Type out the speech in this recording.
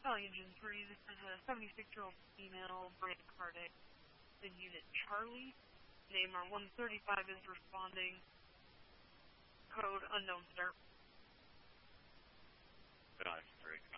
calling Engine 3. This is a 76-year-old female, Brandon Cardick. The unit Charlie. Name 135 is responding. Code unknown, sir. Nice, 3.